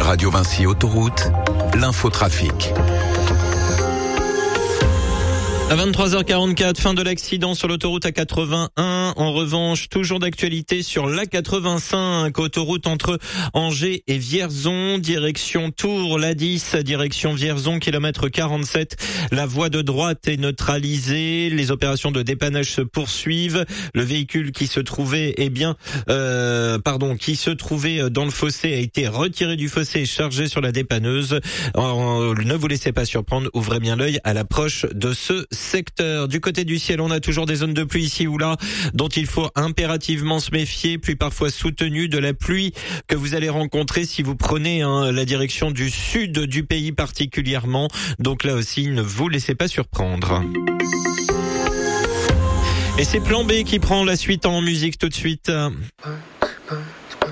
Radio Vinci Autoroute, l'infotrafic. À 23h44, fin de l'accident sur l'autoroute A81. En revanche, toujours d'actualité sur l'A85, autoroute entre Angers et Vierzon, direction Tours, l'A10, direction Vierzon, kilomètre 47. La voie de droite est neutralisée. Les opérations de dépannage se poursuivent. Le véhicule qui se trouvait, qui se trouvait dans le fossé a été retiré du fossé et chargé sur la dépanneuse. Ne vous laissez pas surprendre, ouvrez bien l'œil à l'approche de ce secteur. Du côté du ciel, on a toujours des zones de pluie ici ou là dont il faut impérativement se méfier, pluie parfois soutenue, de la pluie que vous allez rencontrer si vous prenez la direction du sud du pays particulièrement. Donc là aussi, ne vous laissez pas surprendre. Et c'est Plan B qui prend la suite en musique tout de suite.